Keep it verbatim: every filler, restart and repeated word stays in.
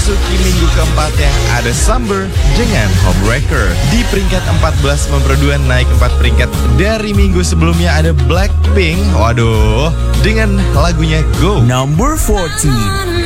Memasuki minggu keempatnya ada Summer dengan Homewrecker. Di peringkat empat belas memperoleh naik empat peringkat dari minggu sebelumnya ada Blackpink. Waduh, dengan lagunya Go. Number fourteen.